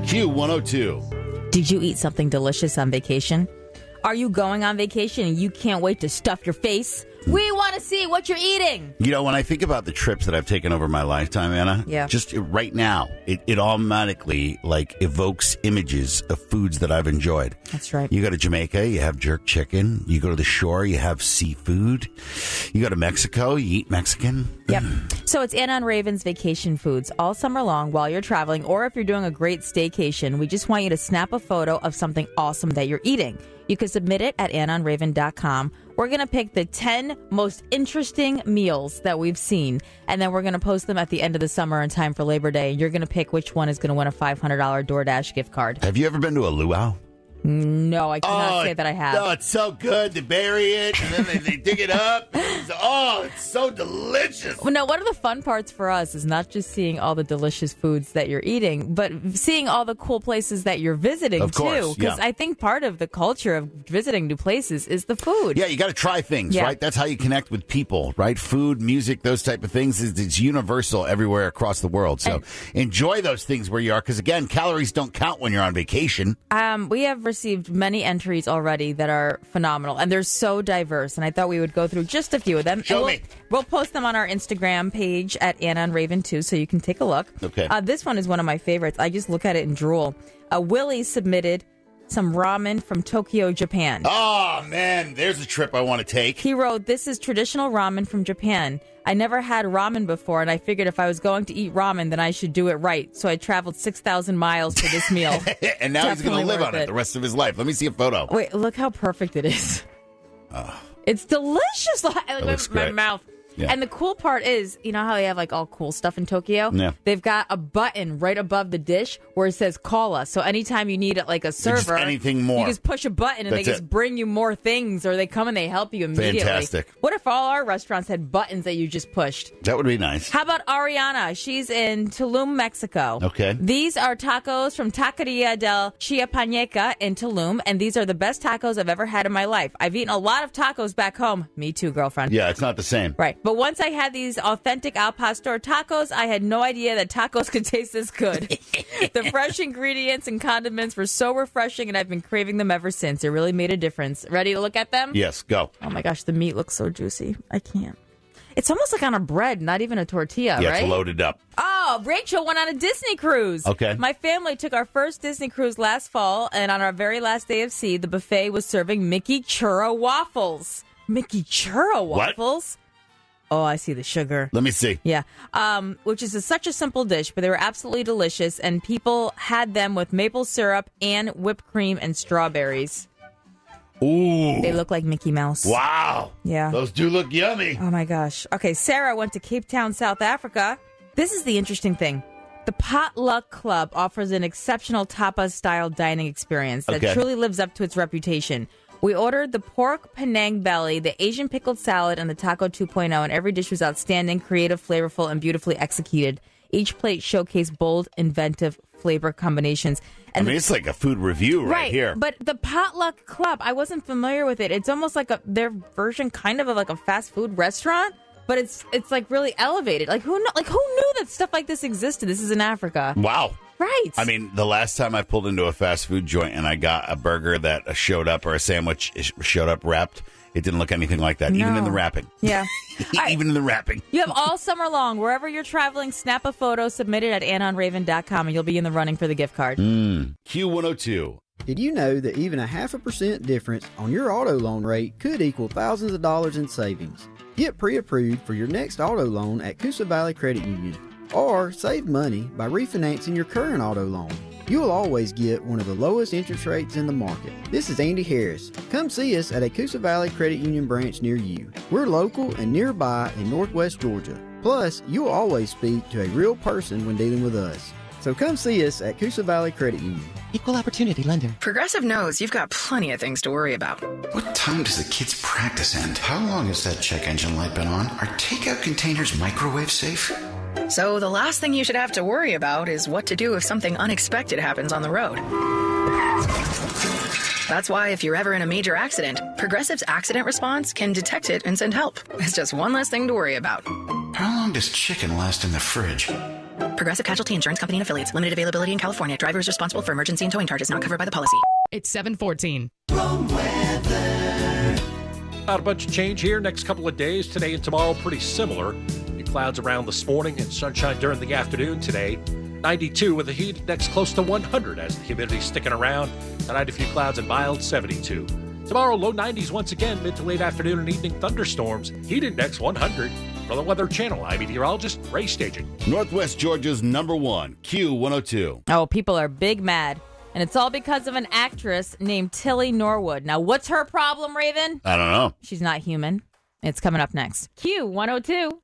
Q102. Did you eat something delicious on vacation? Are you going on vacation and you can't wait to stuff your face? We want to see what you're eating. You know, when I think about the trips that I've taken over my lifetime, Anna, just right now, it automatically evokes images of foods that I've enjoyed. That's right. You go to Jamaica, you have jerk chicken. You go to the shore, you have seafood. You go to Mexico, you eat Mexican. Yep. So it's Anna and Raven's Vacation Foods all summer long while you're traveling, or if you're doing a great staycation. We just want you to snap a photo of something awesome that you're eating. You can submit it at AnnaandRaven.com. We're going to pick the 10 most interesting meals that we've seen, and then we're going to post them at the end of the summer in time for Labor Day. You're going to pick which one is going to win a $500 DoorDash gift card. Have you ever been to a luau? No, I cannot say that I have. Oh, it's so good. They bury it, and then they dig it up. It's so delicious. Well, no, one of the fun parts for us is not just seeing all the delicious foods that you're eating, but seeing all the cool places that you're visiting, of course, too. Because I think part of the culture of visiting new places is the food. Yeah, you got to try things, right? That's how you connect with people, right? Food, music, those type of things. It's universal everywhere across the world. So enjoy those things where you are, because, again, calories don't count when you're on vacation. We have received many entries already that are phenomenal, and they're so diverse, and I thought we would go through just a few of them. Show me. We'll post them on our Instagram page at Anna and Raven too, so you can take a look. Okay. This one is one of my favorites. I just look at it and drool. Willie submitted some ramen from Tokyo, Japan. Oh, man, there's a trip I want to take. He wrote, "This is traditional ramen from Japan. I never had ramen before, and I figured if I was going to eat ramen, then I should do it right. So I traveled 6,000 miles for this meal." And now he's going to live on it the rest of his life. Let me see a photo. Wait, look how perfect it is. It's delicious. My mouth. Yeah. And the cool part is, you know how they have all cool stuff in Tokyo? Yeah. They've got a button right above the dish where it says call us. So anytime you need a server, just anything more. You just push a button and That's they just bring you more things, or they come and they help you immediately. Fantastic. What if all our restaurants had buttons that you just pushed? That would be nice. How about Ariana? She's in Tulum, Mexico. Okay. These are tacos from Taqueria del Chiapaneca in Tulum, and these are the best tacos I've ever had in my life. I've eaten a lot of tacos back home. Me too, girlfriend. Yeah, it's not the same. Right. But once I had these authentic Al Pastor tacos, I had no idea that tacos could taste this good. The fresh ingredients and condiments were so refreshing, and I've been craving them ever since. It really made a difference. Ready to look at them? Yes, go. Oh my gosh, the meat looks so juicy. I can't. It's almost like on a bread, not even a tortilla, yeah, right? It's loaded up. Oh, Rachel went on a Disney cruise. Okay. My family took our first Disney cruise last fall, and on our very last day of sea, the buffet was serving Mickey Churro waffles. Mickey Churro waffles? What? Oh, I see the sugar. Let me see. Yeah, which is such a simple dish, but they were absolutely delicious, and people had them with maple syrup and whipped cream and strawberries. Ooh. They look like Mickey Mouse. Wow. Yeah. Those do look yummy. Oh, my gosh. Okay, Sarah went to Cape Town, South Africa. This is the interesting thing. The Potluck Club offers an exceptional tapas-style dining experience that truly lives up to its reputation. We ordered the pork Penang belly, the Asian pickled salad, and the taco 2.0, and every dish was outstanding, creative, flavorful, and beautifully executed. Each plate showcased bold, inventive flavor combinations. And it's like a food review right here. But the Potluck Club, I wasn't familiar with it. It's almost like their version kind of like a fast food restaurant, but it's like really elevated. Who knew that stuff like this existed? This is in Africa. Wow. Right. I mean, the last time I pulled into a fast food joint and I got a burger that showed up, or a sandwich showed up wrapped, it didn't look anything like that, even in the wrapping. Yeah. Even in the wrapping. You have all summer long. Wherever you're traveling, snap a photo, submit it at AnnaandRaven.com, and you'll be in the running for the gift card. Q102. Did you know that even a 0.5% difference on your auto loan rate could equal thousands of dollars in savings? Get pre-approved for your next auto loan at Coosa Valley Credit Union, or save money by refinancing your current auto loan. You'll always get one of the lowest interest rates in the market. This is Andy Harris. Come see us at a Coosa Valley Credit Union branch near you. We're local and nearby in Northwest Georgia. Plus, you'll always speak to a real person when dealing with us. So come see us at Coosa Valley Credit Union. Equal opportunity lender. Progressive knows you've got plenty of things to worry about. What time does the kids' practice end? How long has that check engine light been on? Are takeout containers microwave safe? So the last thing you should have to worry about is what to do if something unexpected happens on the road. That's why if you're ever in a major accident, Progressive's accident response can detect it and send help. It's just one less thing to worry about. How long does chicken last in the fridge? Progressive Casualty Insurance Company and Affiliates. Limited availability in California. Driver is responsible for emergency and towing charges not covered by the policy. It's 7:14. Not a bunch of change here. Next couple of days, today and tomorrow, pretty similar. Few clouds around this morning and sunshine during the afternoon today. 92 with the heat index close to 100 as the humidity sticking around. Tonight, a few clouds and mild, 72. Tomorrow, low 90s once again, mid to late afternoon and evening thunderstorms. Heat index 100. For the Weather Channel, I'm meteorologist Ray Staging. Northwest Georgia's #1, Q102. Oh, people are big mad. And it's all because of an actress named Tilly Norwood. Now, what's her problem, Raven? I don't know. She's not human. It's coming up next. Q102.